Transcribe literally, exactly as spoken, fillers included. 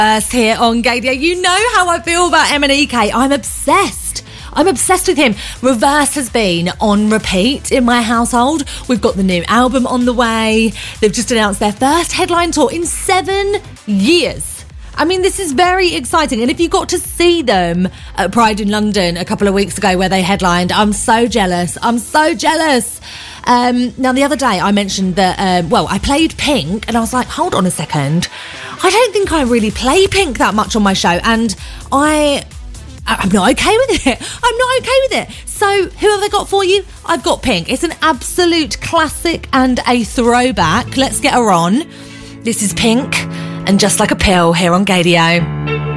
First here on Gaydio. You know how I feel about M and E K. I'm obsessed. I'm obsessed with him. Reverse has been on repeat in my household. We've got the new album on the way. They've just announced their first headline tour in seven years. I mean, this is very exciting. And if you got to see them at Pride in London a couple of weeks ago where they headlined, I'm so jealous. I'm so jealous. Um, now, the other day I mentioned that, um, well, I played Pink and I was like, hold on a second. I don't think I really play Pink that much on my show. And I... I'm not okay with it. I'm not okay with it. So who have I got for you? I've got Pink. It's an absolute classic and a throwback. Let's get her on. This is Pink and Just Like a Pill here on Gaydio.